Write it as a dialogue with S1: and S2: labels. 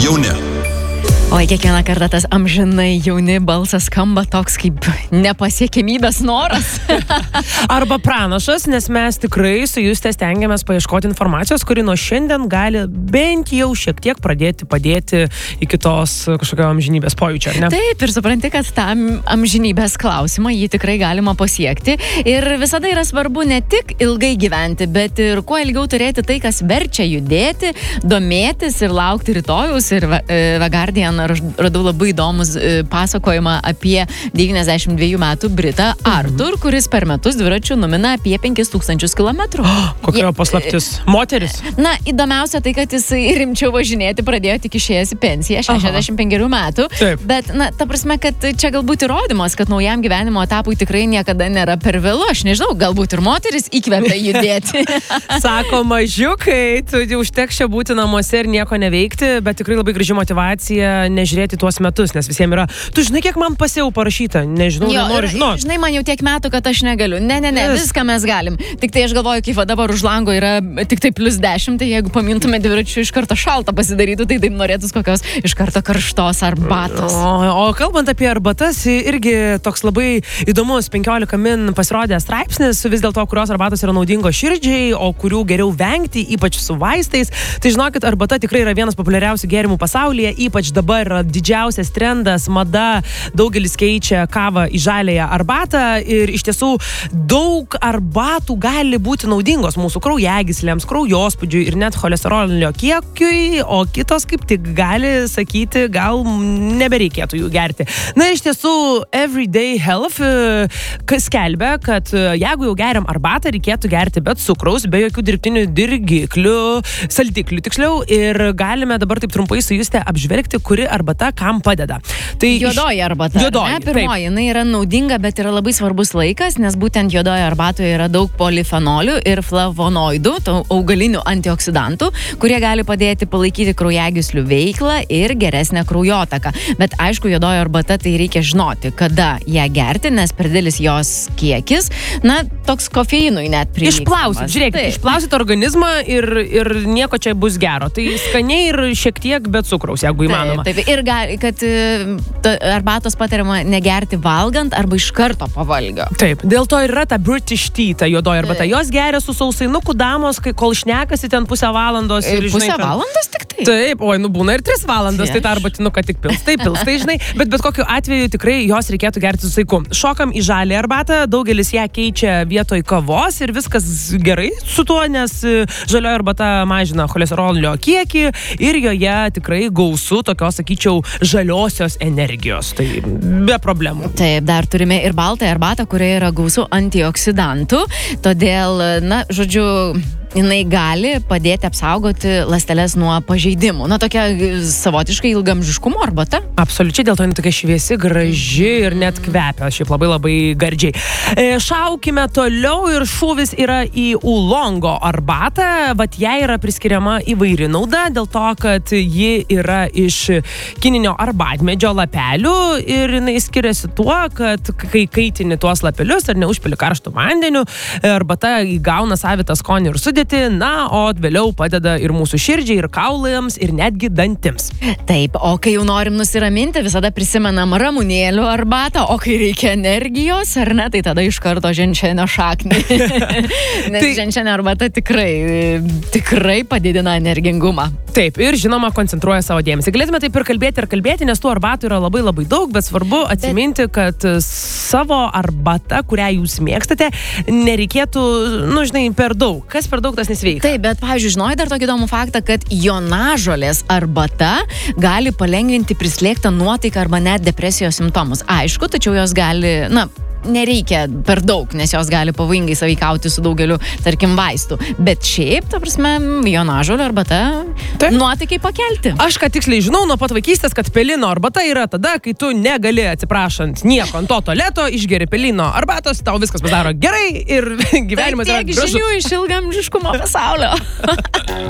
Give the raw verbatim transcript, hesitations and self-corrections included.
S1: jauni.
S2: Oi, kiekvieną kartą tas amžinai jauni balsas skamba toks kaip nepasiekimybės noras.
S3: Arba pranašas, nes mes tikrai su Juste stengiamės paieškoti informacijos, kuri nuo šiandien gali bent jau šiek tiek pradėti padėti iki tos kažkokio amžinybės pojūčio, ar ne?
S2: Taip, ir supranti, kad tą amžinybės klausimą jį tikrai galima pasiekti. Ir visada yra svarbu ne tik ilgai gyventi, bet ir kuo ilgiau turėti tai, kas verčia judėti, domėtis ir laukti rytojaus. Ir The Guardian radau labai įdomus pasakojimą apie devyniasdešimt dviejų metų Britą Artur, kuris per metus dviračių numina apie penkis tūkstančius kilometrų.
S3: Oh, kokia jo paslaptis? Moteris?
S2: Na, įdomiausia tai, kad jis rimčiau važinėti pradėjo tik išėjęs į pensiją, šešiasdešimt penkerių metų.
S3: Taip.
S2: Bet, na, ta prasme, kad čia galbūt įrodymas, kad naujam gyvenimo etapui tikrai niekada nėra per vėlu. Aš nežinau, galbūt ir moteris įkvepia judėti.
S3: Sako, mažiukai, tu užteks čia būti namuose ir nieko neveikti, bet tikrai labai graži motyvacija nežiūrėti tuos metus, nes visiems yra, tu žinai, kiek man pasiau parašyta, nežinau, jo, nenori žinoti.
S2: Žinai, man jau tiek metų, kad aš negaliu. Ne, ne, ne, yes. Viską mes galim. Tik tai aš galvoju, kaip dabar už lango yra tik tai plus dešimt, tai jeigu pamintume dviračių iš karto šaltą pasidarytų, tai taip norėtus kokios iš karto karštos arbatos.
S3: O, o kalbant apie arbatas, irgi toks labai įdomus penkiolika min pasirodė straipsnis, vis dėlto, kurios arbatos yra naudingos širdžiai, o kurių geriau vengti, ypač su vaistais. Tai žinokit, arbata tikrai yra vienas populiariausių gėrimų pasaulyje, ypač dabar yra didžiausias trendas, mada, daugelis keičia kavą į žaliąją arbatą ir iš tiesų daug arbatų gali būti naudingos mūsų kraujagyslėms, kraujospūdžiui ir net cholesterolio kiekiui, o kitos kaip tik gali sakyti, gal nebereikėtų jų gerti. Na, iš tiesų, Everyday Health skelbia, kad jeigu jau geriam arbatą, reikėtų gerti be cukraus, be jokių dirbtinių dirgiklių, saldiklių tiksliau, ir galime dabar taip trumpai su Juste apžvelgti, kuri arbata kam padeda. Tai
S2: juodoji arbata.
S3: Juodoji,
S2: ne, pirmoji, jinai yra naudinga, bet yra labai svarbus laikas, nes būtent juodoje arbatoje yra daug polifenolių ir flavonoidų, augalinių antioksidantų, kurie gali padėti palaikyti kraujagyslių veiklą ir geresnę kraujotaką. Bet aišku, juodoji arbata tai reikia žinoti, kada ją gerti, nes per didelis jos kiekis, na, toks kofeinui net prilygstamas.
S3: Išplausit, žiūrėkit, išplausit organizmą ir, ir nieko čia bus gero. Tai skaniai ir šiek tiek be cukraus, jeigu įmanoma.
S2: Taip, taip. Ir gali, kad arbatos patariama negerti valgant arba iš karto po valgio.
S3: Taip, dėl to ir yra ta British tea, ta juodoji arbata. Jos geria su sausainuku damos, kai kol šnekasi ten pusę valandos. Ir,
S2: pusę
S3: žinai,
S2: valandos tik tai?
S3: Taip, oi, nu būna ir tris valandas, tai tą arbatinuką tik pils. Taip, pils, tai žinai, bet bet kokiu atveju tikrai jos reikėtų gerti su saiku. Šokam į žalią arbatą, daugelis ją keičia vietoj kavos ir viskas gerai su tuo, nes žalioji arbata mažina cholesterolio kiekį ir joje tikrai gausu tokios, sakyčiau, žaliosios energijos. Tai be problemų.
S2: Taip, dar turime ir baltąją arbatą, kurioje yra gausu antioksidantų. Todėl, na, žodžiu, jinai gali padėti apsaugoti ląsteles nuo pažeidimų. Na, tokia savotiškai ilgamžiškumo arbata.
S3: Absoliučiai, dėl to jinai tokia šviesi, graži ir net kvepia. Šiaip labai labai gardžiai. E, šaukime toliau ir šūvis yra į ulongo arbatą. Vat jai yra priskiriama įvairi nauda, dėl to, kad ji yra iš kininio arbatmedžio lapelių ir jinai skiriasi tuo, kad kai kaitini tuos lapelius ar neužpili karštų vandeniu, arbata įgauna savitą skonį ir sudėtį. Na, o vėliau padeda ir mūsų širdžiai, ir kaulams, ir netgi dantims.
S2: Taip, o kai jau norim nusiraminti, visada prisimenam ramunėlių arbatą, o kai reikia energijos, ar ne, tai tada iš karto ženšenio šaknį. Nes tai ženšenio arbata tikrai, tikrai padidina energingumą.
S3: Taip, ir žinoma, koncentruoja savo dėmesį. Galėtume taip ir kalbėti ir kalbėti, nes tų arbatų yra labai labai daug, bet svarbu atsiminti, kad savo arbatą, kurią jūs mėgstate, nereikėtų, nu, žinai, per daug. Kas per daug, tas nesveika.
S2: Taip, bet, pavyzdžiui, žinojai dar tokį įdomų faktą, kad jonažolės arbata gali palengvinti prislėgtą nuotaiką arba net depresijos simptomus. Aišku, tačiau jos gali, na, nereikia per daug, nes jos gali pavojingai sąveikauti su daugeliu, tarkim, vaistų. Bet šiaip, ta prasme, jonažolio arbata nuotaikai pakelti.
S3: Aš ką tiksliai žinau nuo pat vaikystės, kad pelino arbata yra tada, kai tu negali, atsiprašant, nieko ant to tualeto, išgeri pelino arbatos, tau viskas pasidaro gerai ir gyvenimas yra gražus.
S2: Tiek žinių iš ilgamžiškumo pasaulio.